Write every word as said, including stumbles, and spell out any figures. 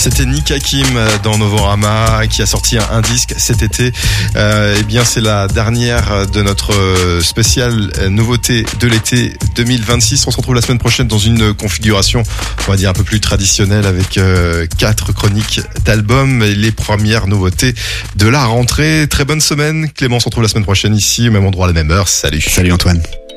C'était Nick Hakim dans Novorama qui a sorti un, un disque cet été. Euh, eh bien, c'est la dernière de notre spéciale nouveauté de l'été deux mille vingt-six. On se retrouve la semaine prochaine dans une configuration, on va dire, un peu plus traditionnelle avec euh, quatre chroniques d'albums et les premières nouveautés de la rentrée. Très bonne semaine. Clément, on se retrouve la semaine prochaine ici, au même endroit, à la même heure. Salut. Salut Antoine.